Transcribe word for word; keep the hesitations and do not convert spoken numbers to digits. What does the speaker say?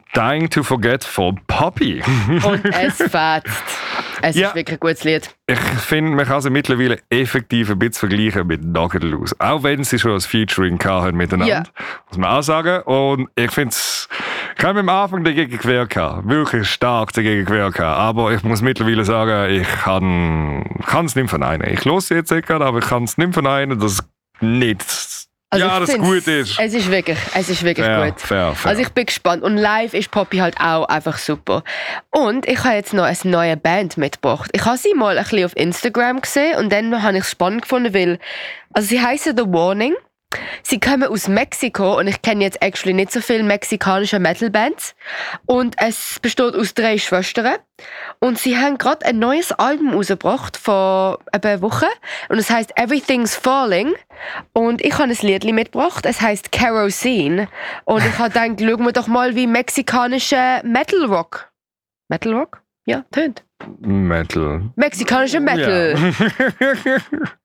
Dying to Forget von Poppy. Und es fetzt. Es Ja. ist wirklich ein gutes Lied. Ich finde, man kann sie mittlerweile effektiv ein bisschen vergleichen mit Nugget-Loose. Auch wenn sie schon ein Featuring hatten miteinander. Ja. Muss man auch sagen. Und ich finde es, ich habe am Anfang dagegen gewehrt gehabt. Wirklich stark dagegen gewehrt gehabt. Aber ich muss mittlerweile sagen, ich kann es nicht verneinen. Ich höre sie jetzt nicht gerade, aber ich kann es nicht verneinen, dass es nicht... Also ja, ich das find's- gut ist. Es ist wirklich, es ist wirklich Fair, gut. fair, fair. Also ich bin gespannt. Und live ist Poppy halt auch einfach super. Und ich habe jetzt noch eine neue Band mitgebracht. Ich habe sie mal ein bisschen auf Instagram gesehen und dann habe ich es spannend gefunden, weil also sie heißen The Warning. Sie kommen aus Mexiko und ich kenne jetzt actually nicht so viele mexikanische Metal-Bands. Und es besteht aus drei Schwestern. Und sie haben gerade ein neues Album rausgebracht vor einer Woche. Und es heißt Everything's Falling. Und ich habe ein Lied mitgebracht. Es heißt Kerosene. Und ich habe gedacht, schauen wir doch mal, wie mexikanische Metal-Rock. Metal-Rock? Ja, tönt. Metal. Mexikanische Metal. Ja.